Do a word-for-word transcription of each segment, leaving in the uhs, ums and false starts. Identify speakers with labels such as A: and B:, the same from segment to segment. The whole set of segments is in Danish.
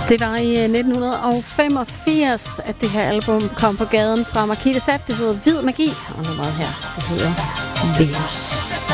A: Det var i nitten femogfirs, at det her album kom på gaden fra Marquis de Sade. Det hedder Hvid Magi, og nummeret her, det hedder Venus.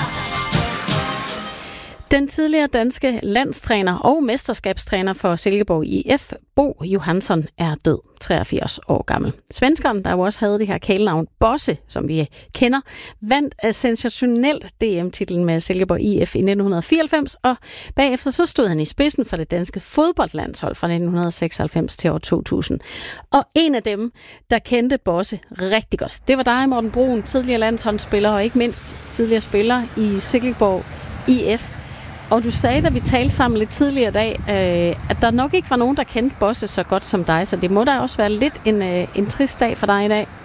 A: Den tidligere danske landstræner og mesterskabstræner for Silkeborg I F, Bo Johansson, er død, treogfirs år gammel. Svenskeren, der jo også havde det her kælenavn Bosse, som vi kender, vandt af sensationelt D M-titlen med Silkeborg I F i nitten fireoghalvfems, og bagefter så stod han i spidsen for det danske fodboldlandshold fra nitten seksoghalvfems til år to tusind. Og en af dem, der kendte Bosse rigtig godt, det var dig, Morten Bruun, tidligere landsholdsspiller og ikke mindst tidligere spiller i Silkeborg I F. Og du sagde, da vi talte sammen lidt tidligere i dag, øh, at der nok ikke var nogen, der kendte Bosse så godt som dig, så det må da også være lidt en, øh, en trist dag for dig i dag.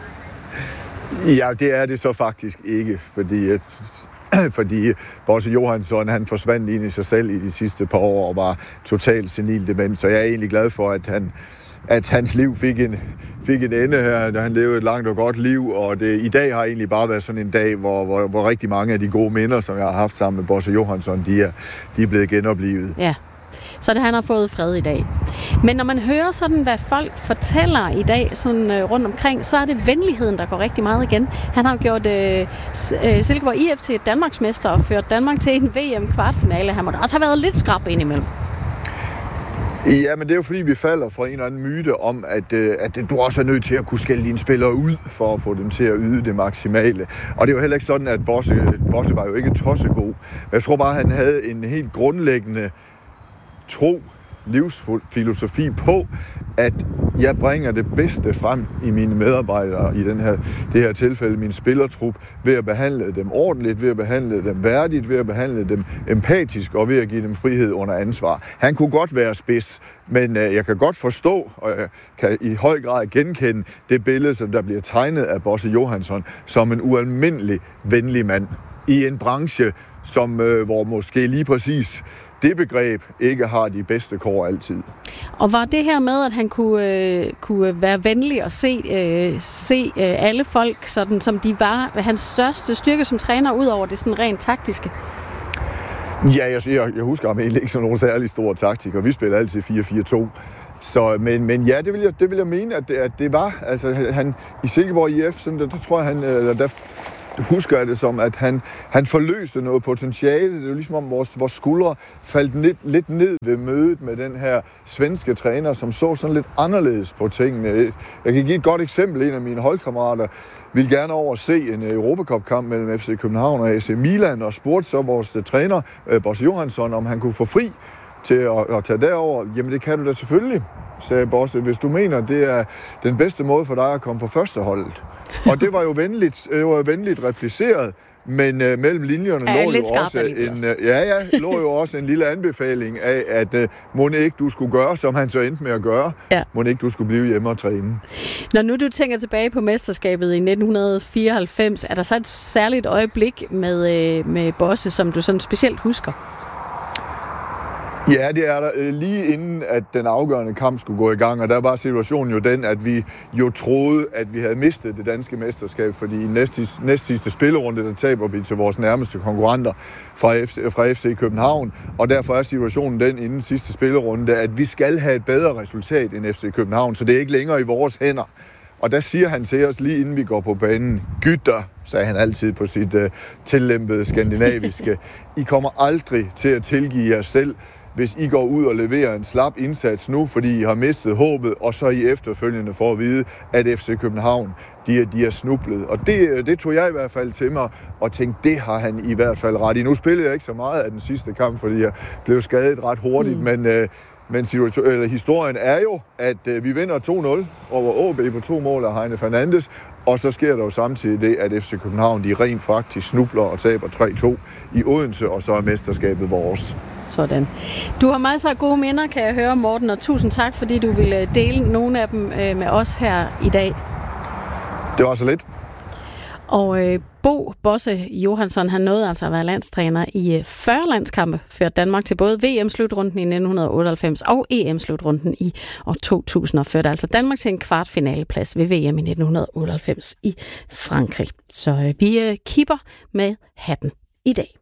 B: Ja, det er det så faktisk ikke, fordi, øh, fordi Bosse Johansson, han forsvandt ind i sig selv i de sidste par år og var totalt senil dement, så jeg er egentlig glad for, at han at hans liv fik en, fik en ende her, da han levede et langt og godt liv, og det, i dag har egentlig bare været sådan en dag, hvor, hvor, hvor rigtig mange af de gode minder, som jeg har haft sammen med Bosse Johansson, de er, de er blevet genoplevet.
A: Ja, så det han har fået fred i dag. Men når man hører sådan, hvad folk fortæller i dag sådan øh, rundt omkring, så er det venligheden, der går rigtig meget igen. Han har gjort øh, Silkeborg I F til et Danmarksmester og ført Danmark til en V M-kvartfinale. Han må da også have været lidt skrab indimellem.
B: Ja, men det er jo fordi, vi falder fra en eller anden myte om, at, at du også er nødt til at kunne skælde dine spillere ud, for at få dem til at yde det maksimale. Og det er jo heller ikke sådan, at Bosse, Bosse var jo ikke tossegod. Men jeg tror bare, at han havde en helt grundlæggende tro, livsfilosofi på, at jeg bringer det bedste frem i mine medarbejdere, i den her, det her tilfælde min spillertrup, ved at behandle dem ordentligt, ved at behandle dem værdigt, ved at behandle dem empatisk og ved at give dem frihed under ansvar. Han kunne godt være spids, men øh, jeg kan godt forstå, og jeg kan i høj grad genkende det billede, som der bliver tegnet af Bosse Johansson, som en ualmindelig venlig mand i en branche, som, øh, hvor måske lige præcis det begreb ikke har de bedste kår altid.
A: Og var det her med, at han kunne, øh, kunne være venlig og se, øh, se øh, alle folk, sådan som de var, hans største styrke som træner, ud over det sådan rent taktiske?
B: Ja, jeg, jeg, jeg husker ham egentlig ikke som nogen særlig stor taktiker. Vi spiller altid fire fire to. Så, men, men ja, det vil jeg, det vil jeg mene, at det, at det var. Altså, han, i Silkeborg I F, sådan der, det tror jeg, han... Eller der, husker jeg det som, at han, han forløste noget potentiale. Det er jo ligesom om vores, vores skuldre faldt lidt, lidt ned ved mødet med den her svenske træner, som så sådan lidt anderledes på tingene. Jeg kan give et godt eksempel. En af mine holdkammerater ville gerne over at se en Europacup-kamp mellem F C København og A C Milan, og spurgte så vores træner, Bosse Johansson, om han kunne få fri til at, at tage derover. Jamen det kan du da selvfølgelig, sagde Bosse, hvis du mener, det er den bedste måde for dig at komme på førsteholdet. Og det var jo venligt, det var venligt repliceret, men uh, mellem linjerne
A: ja,
B: lå jo også en, uh, ja, ja, lå jo også en lille anbefaling af, at uh, må ikke du skulle gøre, som han så endte med at gøre. Ja. Må ikke du skulle blive hjemme og træne.
A: Når nu du tænker tilbage på mesterskabet i nitten fireoghalvfems, er der så et særligt øjeblik med, uh, med Bosse, som du sådan specielt husker?
B: Ja, det er der. Lige inden, at den afgørende kamp skulle gå i gang, og der var situationen jo den, at vi jo troede, at vi havde mistet det danske mesterskab, fordi i næst, næst sidste spillerunde, der taber vi til vores nærmeste konkurrenter fra, F C, fra F C København, og derfor er situationen den inden sidste spillerunde, at vi skal have et bedre resultat end F C København, så det er ikke længere i vores hænder. Og der siger han til os, lige inden vi går på banen, gytter, sagde han altid på sit uh, tillæmpede skandinaviske, I kommer aldrig til at tilgive jer selv, hvis I går ud og leverer en slap indsats nu, fordi I har mistet håbet, og så I efterfølgende får at vide, at F C København, de er, de er snublet. Og det, det tog jeg i hvert fald til mig, og tænkte, det har han i hvert fald ret i. Nu spillede jeg ikke så meget af den sidste kamp, fordi jeg blev skadet ret hurtigt, mm. men, øh, men situation, eller, historien er jo, at øh, vi vinder to nul over A B på to mål af Heine Fernandes, og så sker der jo samtidig det, at F C København, de rent faktisk snubler og taber tre to i Odense, og så er mesterskabet vores.
A: Sådan. Du har masser af gode minder, kan jeg høre, Morten, og tusind tak, fordi du ville dele nogle af dem med os her i dag.
B: Det var så lidt.
A: Og øh, Bo Bosse Johansson, han nåede altså at være landstræner i fyrre landskampe, førte Danmark til både V M-slutrunden i nitten otteoghalvfems og E M-slutrunden i år to tusind, og førte altså Danmark til en kvartfinaleplads ved V M i nitten otteoghalvfems i Frankrig. Så øh, vi øh, kipper med hatten i dag.